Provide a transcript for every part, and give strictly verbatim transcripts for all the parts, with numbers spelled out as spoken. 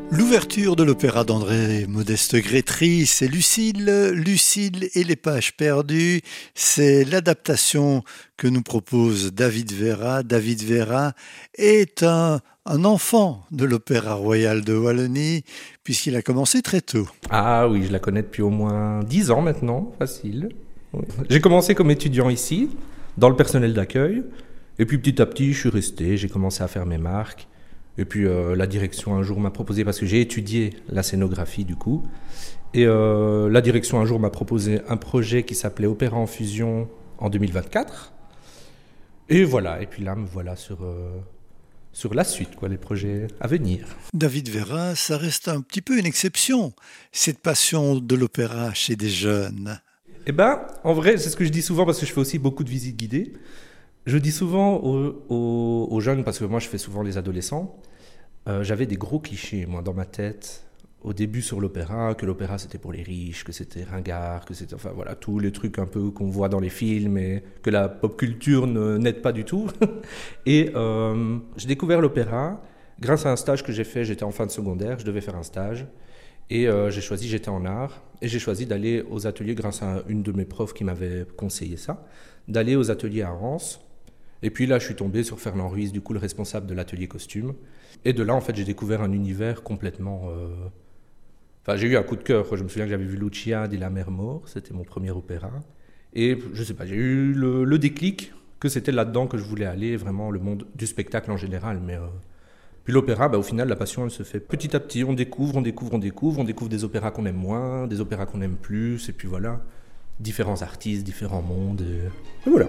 L'ouverture de l'opéra d'André Modeste Grétry, c'est Lucile, Lucile et les pages perdues. C'est l'adaptation que nous propose David Vera. David Vera est un, un enfant de l'Opéra Royal de Wallonie, puisqu'il a commencé très tôt. Ah oui, je la connais depuis au moins dix ans maintenant, facile. Oui. J'ai commencé comme étudiant ici, dans le personnel d'accueil. Et puis petit à petit, je suis resté, j'ai commencé à faire mes marques. Et puis euh, la direction un jour m'a proposé, parce que j'ai étudié la scénographie du coup, et euh, la direction un jour m'a proposé un projet qui s'appelait Opéra en fusion en deux mille vingt-quatre. Et voilà, et puis là me voilà sur, euh, sur la suite, quoi, les projets à venir. David Vera, ça reste un petit peu une exception, cette passion de l'opéra chez des jeunes. Eh ben, en vrai, c'est ce que je dis souvent, parce que je fais aussi beaucoup de visites guidées. Je dis souvent aux, aux, aux jeunes, parce que moi je fais souvent les adolescents, euh, j'avais des gros clichés moi dans ma tête au début sur l'opéra, que l'opéra c'était pour les riches, que c'était ringard, que c'était, enfin voilà, tous les trucs un peu qu'on voit dans les films et que la pop culture ne, n'aide pas du tout. Et euh, j'ai découvert l'opéra grâce à un stage que j'ai fait, j'étais en fin de secondaire, je devais faire un stage. Et euh, j'ai choisi, j'étais en art, et j'ai choisi d'aller aux ateliers grâce à une de mes profs qui m'avait conseillé ça, d'aller aux ateliers à Reims. Et puis là, je suis tombé sur Fernand Ruiz, du coup, le responsable de l'atelier costume. Et de là, en fait, j'ai découvert un univers complètement... Euh... Enfin, j'ai eu un coup de cœur. Je me souviens que j'avais vu Lucia di La Mer Mort, c'était mon premier opéra. Et je sais pas, j'ai eu le, le déclic que c'était là-dedans que je voulais aller, vraiment le monde du spectacle en général. Mais euh... puis l'opéra, bah, au final, la passion, elle se fait petit à petit. On découvre, on découvre, on découvre. On découvre des opéras qu'on aime moins, des opéras qu'on aime plus. Et puis voilà, différents artistes, différents mondes. Et, et voilà.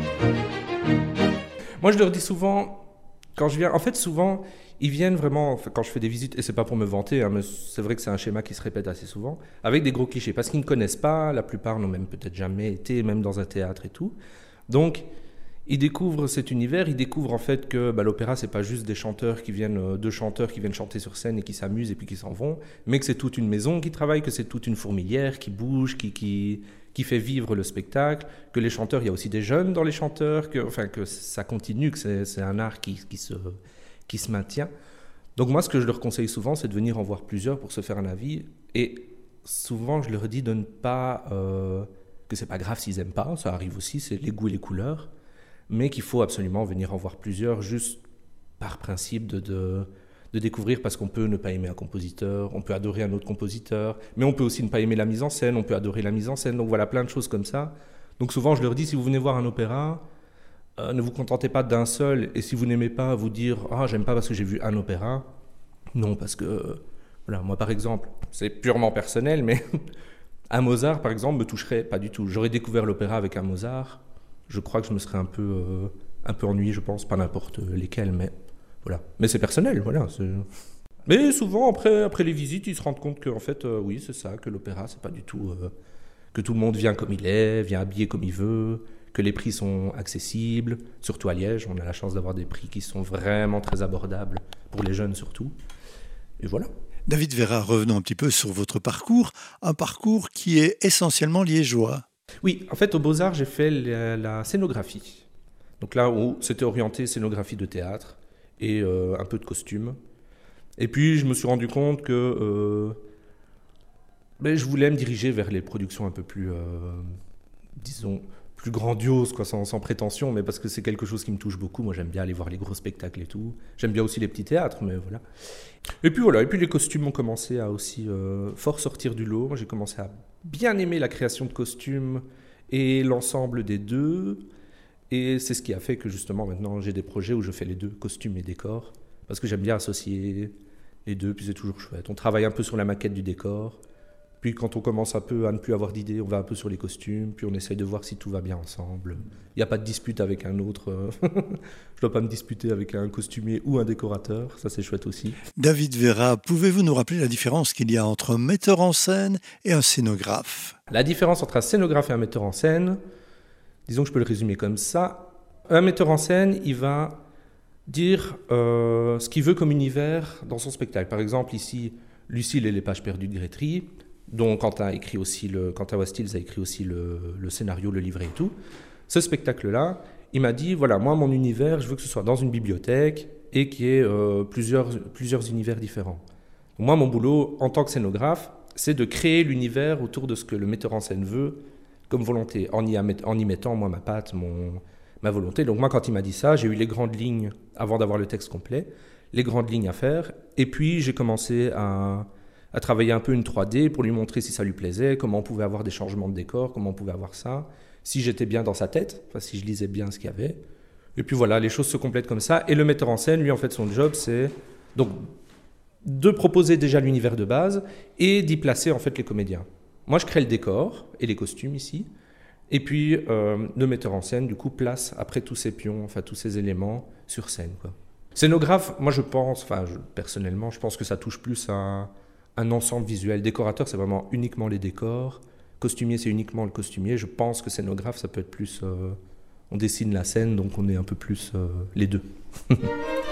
Moi, je leur dis souvent, quand je viens, en fait, souvent, ils viennent vraiment, enfin, quand je fais des visites, et c'est pas pour me vanter, hein, mais c'est vrai que c'est un schéma qui se répète assez souvent, avec des gros clichés, parce qu'ils ne connaissent pas, la plupart n'ont même peut-être jamais été, même dans un théâtre et tout. Donc, ils découvrent cet univers, ils découvrent en fait que bah, l'opéra, c'est pas juste des chanteurs qui viennent, euh, deux chanteurs qui viennent chanter sur scène et qui s'amusent et puis qui s'en vont, mais que c'est toute une maison qui travaille, que c'est toute une fourmilière qui bouge, qui... qui qui fait vivre le spectacle, que les chanteurs, il y a aussi des jeunes dans les chanteurs, que, enfin, que ça continue, que c'est, c'est un art qui, qui, se, qui se maintient. Donc moi, ce que je leur conseille souvent, c'est de venir en voir plusieurs pour se faire un avis. Et souvent, je leur dis de ne pas... Euh, que c'est pas grave s'ils n'aiment pas, ça arrive aussi, c'est les goûts et les couleurs, mais qu'il faut absolument venir en voir plusieurs, juste par principe de... de de découvrir, parce qu'on peut ne pas aimer un compositeur, on peut adorer un autre compositeur, mais on peut aussi ne pas aimer la mise en scène, on peut adorer la mise en scène, donc voilà, plein de choses comme ça. Donc souvent je leur dis, si vous venez voir un opéra, euh, ne vous contentez pas d'un seul, et si vous n'aimez pas, vous dire « Ah, j'aime pas parce que j'ai vu un opéra », non, parce que, euh, voilà, moi par exemple, c'est purement personnel, mais un Mozart par exemple me toucherait pas du tout. J'aurais découvert l'opéra avec un Mozart, je crois que je me serais un peu, euh, un peu ennuyé, je pense, pas n'importe lesquels, mais... Voilà. Mais c'est personnel, voilà. C'est... Mais souvent, après, après les visites, ils se rendent compte que, en fait, euh, oui, c'est ça, que l'opéra, c'est pas du tout... Euh, que tout le monde vient comme il est, vient habillé comme il veut, que les prix sont accessibles. Surtout à Liège, on a la chance d'avoir des prix qui sont vraiment très abordables, pour les jeunes surtout. Et voilà. David Vera, revenons un petit peu sur votre parcours, un parcours qui est essentiellement liégeois. Oui, en fait, aux Beaux-Arts, j'ai fait la, la scénographie. Donc là où c'était orienté scénographie de théâtre, et euh, un peu de costume. Et puis je me suis rendu compte que euh, ben, je voulais me diriger vers les productions un peu plus, euh, disons, plus grandioses, quoi, sans, sans prétention, mais parce que c'est quelque chose qui me touche beaucoup. Moi j'aime bien aller voir les gros spectacles et tout. J'aime bien aussi les petits théâtres, mais voilà. Et puis voilà, et puis les costumes ont commencé à aussi euh, fort sortir du lot. Moi j'ai commencé à bien aimer la création de costumes et l'ensemble des deux. Et c'est ce qui a fait que justement maintenant j'ai des projets où je fais les deux, costumes et décors, parce que j'aime bien associer les deux, puis c'est toujours chouette. On travaille un peu sur la maquette du décor, puis quand on commence un peu à ne plus avoir d'idées, on va un peu sur les costumes, puis on essaye de voir si tout va bien ensemble. Il n'y a pas de dispute avec un autre, je ne dois pas me disputer avec un costumier ou un décorateur, ça c'est chouette aussi. David Vera, pouvez-vous nous rappeler la différence qu'il y a entre un metteur en scène et un scénographe ? La différence entre un scénographe et un metteur en scène, disons que je peux le résumer comme ça. Un metteur en scène, il va dire euh, ce qu'il veut comme univers dans son spectacle. Par exemple, ici, Lucile et les pages perdues de Grétry, dont Quentin, a écrit aussi le, Quentin Wastils a écrit aussi le, le scénario, le livret et tout. Ce spectacle-là, il m'a dit, voilà, moi, mon univers, je veux que ce soit dans une bibliothèque et qu'il y ait euh, plusieurs, plusieurs univers différents. Moi, mon boulot en tant que scénographe, c'est de créer l'univers autour de ce que le metteur en scène veut comme volonté, en y, en y mettant moi ma patte, mon, ma volonté. Donc moi, quand il m'a dit ça, j'ai eu les grandes lignes, avant d'avoir le texte complet, les grandes lignes à faire. Et puis, j'ai commencé à, à travailler un peu une trois D pour lui montrer si ça lui plaisait, comment on pouvait avoir des changements de décor, comment on pouvait avoir ça, si j'étais bien dans sa tête, enfin, si je lisais bien ce qu'il y avait. Et puis voilà, les choses se complètent comme ça. Et le metteur en scène, lui, en fait, son job, c'est donc de proposer déjà l'univers de base et d'y placer, en fait, les comédiens. Moi, je crée le décor et les costumes ici. Et puis, euh, le metteur en scène, du coup, place après tous ces pions, enfin, tous ces éléments sur scène, quoi. Scénographe, moi, je pense, enfin, je, personnellement, je pense que ça touche plus à un ensemble visuel. Décorateur, c'est vraiment uniquement les décors. Costumier, c'est uniquement le costumier. Je pense que scénographe, ça peut être plus... Euh, on dessine la scène, donc on est un peu plus euh, les deux.